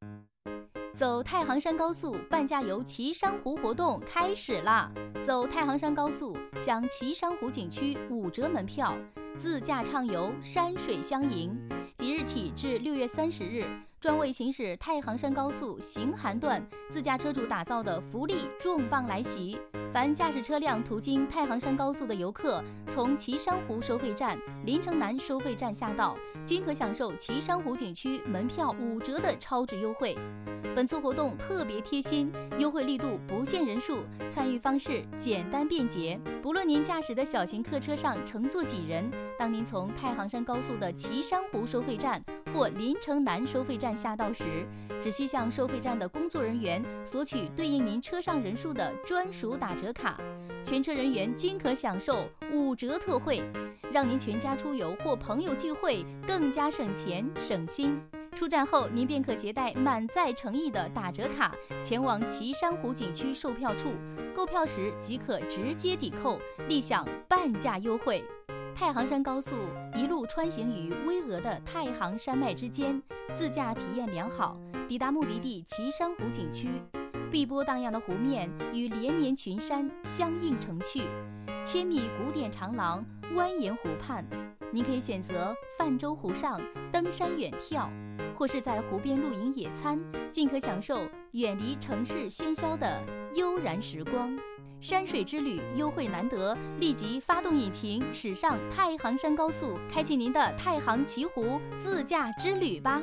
走太行山高速半价游岐山湖活动开始啦！走太行山高速享岐山湖景区5折门票，自驾畅游，山水相迎。即日起至6月30日，专为行驶太行山高速行韩段自驾车主打造的福利重磅来袭！凡驾驶车辆途经太行山高速的游客，从岐山湖收费站、临城南收费站下道，均可享受岐山湖景区门票5折的超值优惠。本次活动特别贴心，优惠力度不限人数，参与方式简单便捷。不论您驾驶的小型客车上乘坐几人，当您从太行山高速的岐山湖收费站或临城南收费站下道时，只需向收费站的工作人员索取对应您车上人数的专属打折卡，全车人员均可享受5折特惠，让您全家出游或朋友聚会更加省钱省心。出站后，您便可携带满载诚意的打折卡前往岐山湖景区售票处，购票时即可直接抵扣，立享半价优惠。太行山高速一路穿行于巍峨的太行山脉之间，自驾体验良好，抵达目的地岐山湖景区，碧波荡漾的湖面与连绵群山相映成趣，千米古典长廊蜿蜒湖畔，您可以选择泛舟湖上登山远眺，或是在湖边露营野餐，尽可享受远离城市喧嚣的悠然时光。山水之旅优惠难得，立即发动引擎驶上太行山高速，开启您的太行岐湖自驾之旅吧。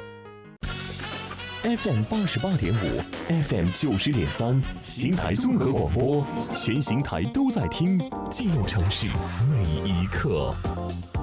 FM 88.5 ，FM 90.3，邢台综合广播，全邢台都在听，记录城市每一刻。